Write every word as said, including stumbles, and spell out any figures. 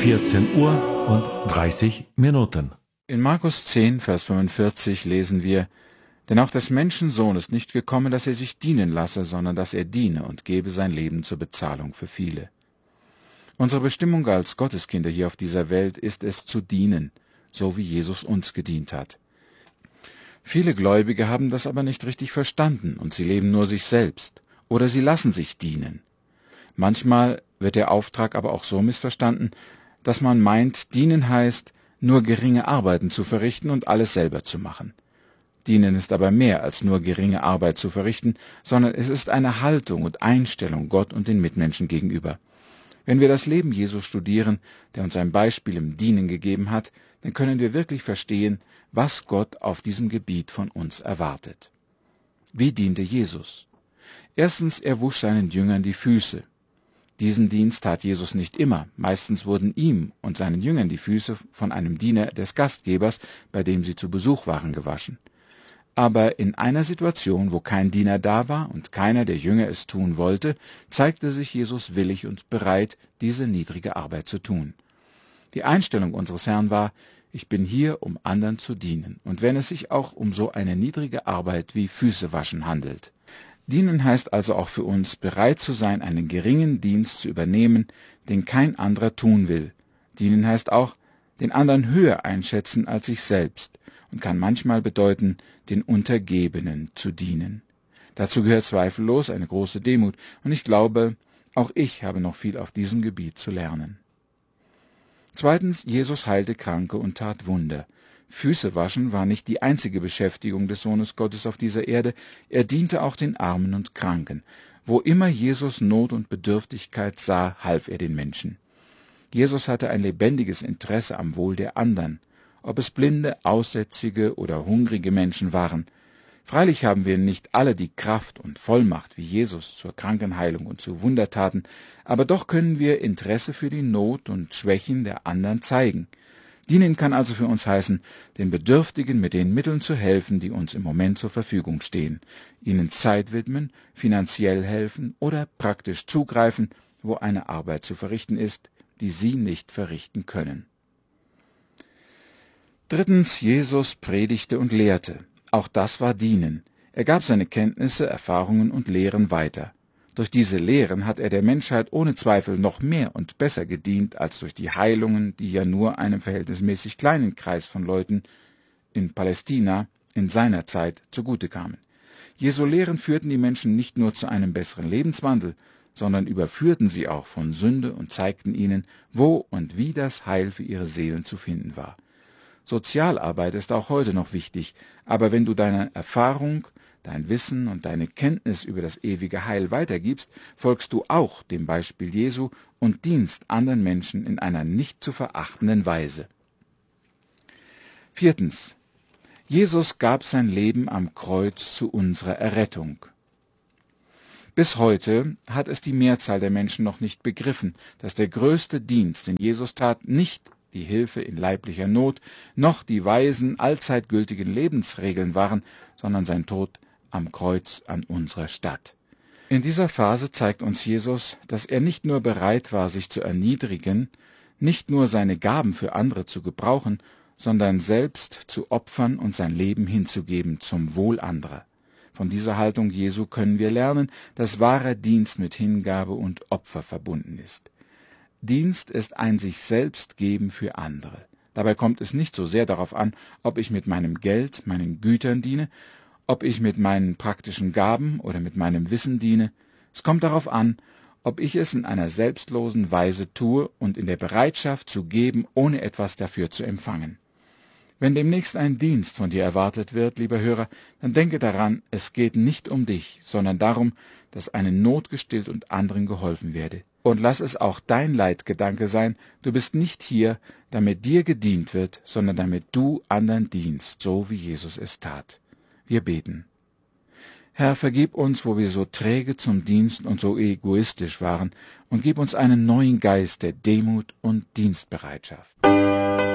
vierzehn Uhr und dreißig Minuten. In Markus zehn, Vers fünfundvierzig lesen wir: Denn auch des Menschensohn ist nicht gekommen, dass er sich dienen lasse, sondern dass er diene und gebe sein Leben zur Bezahlung für viele. Unsere Bestimmung als Gotteskinder hier auf dieser Welt ist es zu dienen, so wie Jesus uns gedient hat. Viele Gläubige haben das aber nicht richtig verstanden und sie leben nur sich selbst oder sie lassen sich dienen. Manchmal wird der Auftrag aber auch so missverstanden, dass man meint, dienen heißt, nur geringe Arbeiten zu verrichten und alles selber zu machen. Dienen ist aber mehr als nur geringe Arbeit zu verrichten, sondern es ist eine Haltung und Einstellung Gott und den Mitmenschen gegenüber. Wenn wir das Leben Jesu studieren, der uns ein Beispiel im Dienen gegeben hat, dann können wir wirklich verstehen, was Gott auf diesem Gebiet von uns erwartet. Wie diente Jesus? Erstens, er wusch seinen Jüngern die Füße. Diesen Dienst tat Jesus nicht immer. Meistens wurden ihm und seinen Jüngern die Füße von einem Diener des Gastgebers, bei dem sie zu Besuch waren, gewaschen. Aber in einer Situation, wo kein Diener da war und keiner der Jünger es tun wollte, zeigte sich Jesus willig und bereit, diese niedrige Arbeit zu tun. Die Einstellung unseres Herrn war: Ich bin hier, um anderen zu dienen, und wenn es sich auch um so eine niedrige Arbeit wie Füßewaschen handelt. Dienen heißt also auch für uns, bereit zu sein, einen geringen Dienst zu übernehmen, den kein anderer tun will. Dienen heißt auch, den anderen höher einschätzen als sich selbst und kann manchmal bedeuten, den Untergebenen zu dienen. Dazu gehört zweifellos eine große Demut, und ich glaube, auch ich habe noch viel auf diesem Gebiet zu lernen. Zweitens, Jesus heilte Kranke und tat Wunder. Füße waschen war nicht die einzige Beschäftigung des Sohnes Gottes auf dieser Erde, er diente auch den Armen und Kranken. Wo immer Jesus Not und Bedürftigkeit sah, half er den Menschen. Jesus hatte ein lebendiges Interesse am Wohl der anderen, ob es blinde, aussätzige oder hungrige Menschen waren. Freilich haben wir nicht alle die Kraft und Vollmacht wie Jesus zur Krankenheilung und zu Wundertaten, aber doch können wir Interesse für die Not und Schwächen der anderen zeigen. Dienen kann also für uns heißen, den Bedürftigen mit den Mitteln zu helfen, die uns im Moment zur Verfügung stehen, ihnen Zeit widmen, finanziell helfen oder praktisch zugreifen, wo eine Arbeit zu verrichten ist, die sie nicht verrichten können. Drittens, Jesus predigte und lehrte. Auch das war Dienen. Er gab seine Kenntnisse, Erfahrungen und Lehren weiter. Durch diese Lehren hat er der Menschheit ohne Zweifel noch mehr und besser gedient als durch die Heilungen, die ja nur einem verhältnismäßig kleinen Kreis von Leuten in Palästina in seiner Zeit zugute kamen. Jesu Lehren führten die Menschen nicht nur zu einem besseren Lebenswandel, sondern überführten sie auch von Sünde und zeigten ihnen, wo und wie das Heil für ihre Seelen zu finden war. Sozialarbeit ist auch heute noch wichtig, aber wenn du deine Erfahrung, dein Wissen und deine Kenntnis über das ewige Heil weitergibst, folgst du auch dem Beispiel Jesu und dienst anderen Menschen in einer nicht zu verachtenden Weise. Viertens. Jesus gab sein Leben am Kreuz zu unserer Errettung. Bis heute hat es die Mehrzahl der Menschen noch nicht begriffen, dass der größte Dienst, den Jesus tat, nicht die Hilfe in leiblicher Not, noch die weisen, allzeit gültigen Lebensregeln waren, sondern sein Tod am Kreuz an unserer Statt. In dieser Phase zeigt uns Jesus, dass er nicht nur bereit war, sich zu erniedrigen, nicht nur seine Gaben für andere zu gebrauchen, sondern selbst zu opfern und sein Leben hinzugeben zum Wohl anderer. Von dieser Haltung Jesu können wir lernen, dass wahrer Dienst mit Hingabe und Opfer verbunden ist. Dienst ist ein sich selbst geben für andere. Dabei kommt es nicht so sehr darauf an, ob ich mit meinem Geld, meinen Gütern diene, ob ich mit meinen praktischen Gaben oder mit meinem Wissen diene. Es kommt darauf an, ob ich es in einer selbstlosen Weise tue und in der Bereitschaft zu geben, ohne etwas dafür zu empfangen. Wenn demnächst ein Dienst von dir erwartet wird, lieber Hörer, dann denke daran, es geht nicht um dich, sondern darum, dass eine Not gestillt und anderen geholfen werde. Und lass es auch dein Leitgedanke sein, du bist nicht hier, damit dir gedient wird, sondern damit du anderen dienst, so wie Jesus es tat. Wir beten. Herr, vergib uns, wo wir so träge zum Dienst und so egoistisch waren, und gib uns einen neuen Geist der Demut und Dienstbereitschaft.